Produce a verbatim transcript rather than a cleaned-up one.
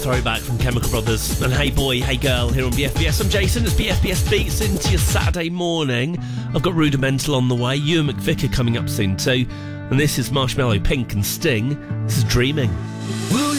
throwback from Chemical Brothers. And Hey Boy, Hey Girl here on B F B S. I'm Jason, it's B F B S Beats into your Saturday morning. I've got Rudimental on the way, Ewan McVicker coming up soon too. And this is Marshmallow, Pink and Sting. This is Dreaming. Woo!